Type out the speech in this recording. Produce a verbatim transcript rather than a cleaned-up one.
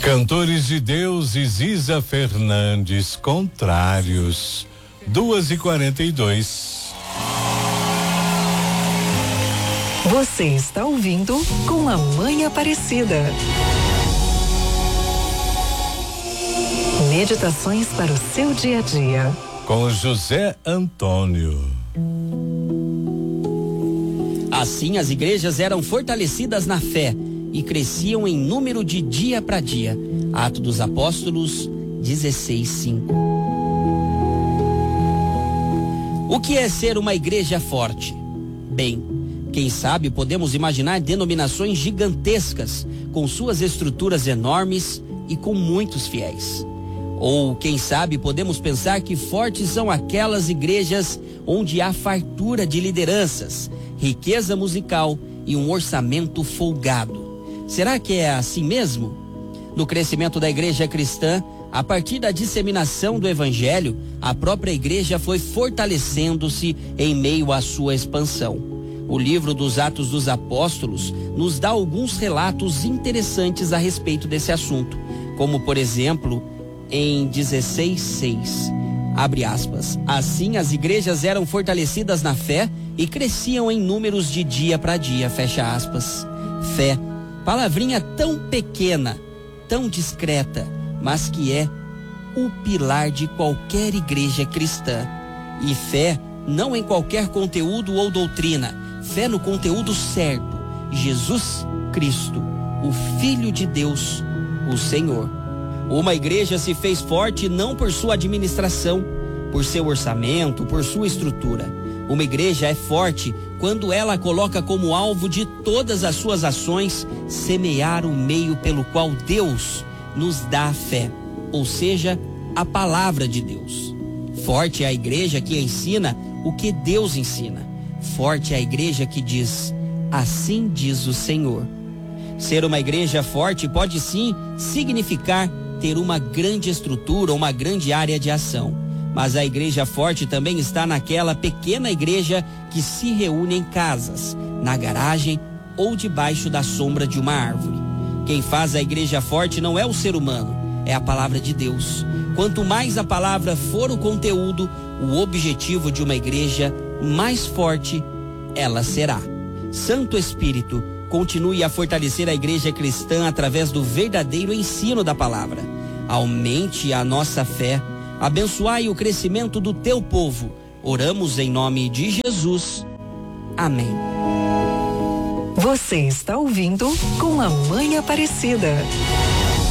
Cantores de Deus e Ziza Fernandes, Contrários, duas e quarenta e dois. Você está ouvindo com a Mãe Aparecida. Meditações para o seu dia a dia. Com José Antônio. Assim as igrejas eram fortalecidas na fé e cresciam em número de dia para dia. Atos dos Apóstolos dezesseis, cinco. O que é ser uma igreja forte? Bem, quem sabe podemos imaginar denominações gigantescas, com suas estruturas enormes e com muitos fiéis. Ou, quem sabe, podemos pensar que fortes são aquelas igrejas onde há fartura de lideranças, riqueza musical e um orçamento folgado. Será que é assim mesmo? No crescimento da igreja cristã, a partir da disseminação do evangelho, a própria igreja foi fortalecendo-se em meio à sua expansão. O livro dos Atos dos Apóstolos nos dá alguns relatos interessantes a respeito desse assunto, como, por exemplo, em dezesseis, seis, abre aspas, assim as igrejas eram fortalecidas na fé e cresciam em números de dia para dia, fecha aspas. Fé, palavrinha tão pequena, tão discreta, mas que é o pilar de qualquer igreja cristã. E fé não em qualquer conteúdo ou doutrina, fé no conteúdo certo, Jesus Cristo, o Filho de Deus, o Senhor. Uma igreja se fez forte não por sua administração, por seu orçamento, por sua estrutura. Uma igreja é forte quando ela coloca como alvo de todas as suas ações semear o meio pelo qual Deus nos dá a fé, ou seja, a palavra de Deus. Forte é a igreja que ensina o que Deus ensina. Forte é a igreja que diz, assim diz o Senhor. Ser uma igreja forte pode sim significar ter uma grande estrutura, uma grande área de ação. Mas a igreja forte também está naquela pequena igreja que se reúne em casas, na garagem ou debaixo da sombra de uma árvore. Quem faz a igreja forte não é o ser humano, é a palavra de Deus. Quanto mais a palavra for o conteúdo, o objetivo de uma igreja, mais forte ela será. Santo Espírito, continue a fortalecer a igreja cristã através do verdadeiro ensino da palavra. Aumente a nossa fé. Abençoai o crescimento do teu povo. Oramos em nome de Jesus. Amém. Você está ouvindo com a Mãe Aparecida.